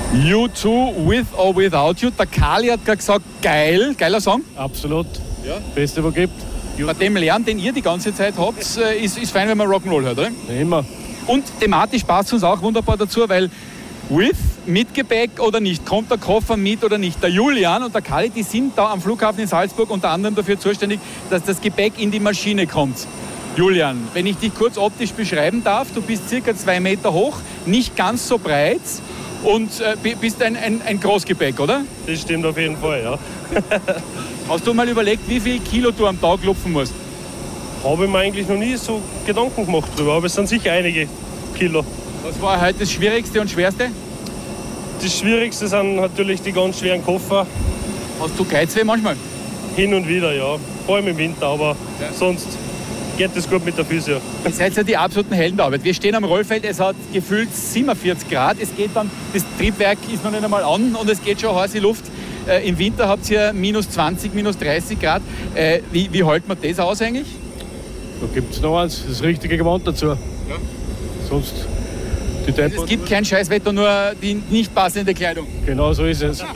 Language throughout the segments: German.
U2, With or Without You. Der Kali hat gerade gesagt, geil, geiler Song. Absolut. Ja. Beste, was gibt. Bei dem Lärm, den ihr die ganze Zeit habt, ist fein, wenn man Rock'n'Roll hört, oder? Ja, immer. Und thematisch passt uns auch wunderbar dazu, weil mit Gepäck oder nicht, kommt der Koffer mit oder nicht. Der Julian und der Kali, die sind da am Flughafen in Salzburg unter anderem dafür zuständig, dass das Gepäck in die Maschine kommt. Julian, wenn ich dich kurz optisch beschreiben darf, du bist circa 2 Meter hoch, nicht ganz so breit und bist ein Großgepäck, oder? Das stimmt auf jeden Fall, ja. Hast du mal überlegt, wie viel Kilo du am Tag lupfen musst? Habe ich mir eigentlich noch nie so Gedanken gemacht drüber, aber es sind sicher einige Kilo. Was war heute das Schwierigste und Schwerste? Das Schwierigste sind natürlich die ganz schweren Koffer. Hast du Geizweh manchmal? Hin und wieder, ja. Vor allem im Winter, aber sonst geht es gut mit der Physio. Ihr seid ja die absoluten Helden der Arbeit. Wir stehen am Rollfeld, es hat gefühlt 47 Grad. Es geht dann, das Triebwerk ist noch nicht einmal an und es geht schon heiße Luft. Im Winter habt ihr minus 20, minus 30 Grad. Wie hält man das aus eigentlich? Da gibt es noch eins, das richtige Gewand dazu. Ja. Sonst die Tempo. Es gibt kein Scheißwetter, nur die nicht passende Kleidung. Genau so ist es.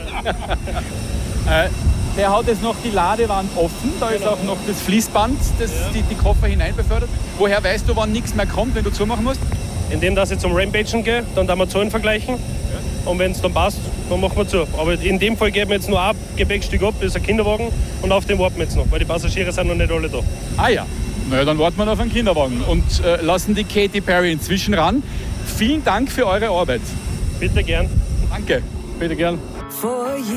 Der hat jetzt noch die Ladewand offen, da ist auch noch das Fließband, das die Koffer hinein befördert. Woher weißt du, wann nichts mehr kommt, wenn du zumachen musst? Indem dass ich zum Rampagen gehe, dann wir Zahlen vergleichen. Ja. Und wenn es dann passt, dann machen wir zu. Aber in dem Fall geben wir jetzt nur ein Gepäckstück ab, das ist ein Kinderwagen, und auf den warten wir jetzt noch, weil die Passagiere sind noch nicht alle da. Ah ja, naja, dann warten wir auf einen Kinderwagen und lassen die Katy Perry inzwischen ran. Vielen Dank für eure Arbeit. Bitte gern. Danke. Bitte gern.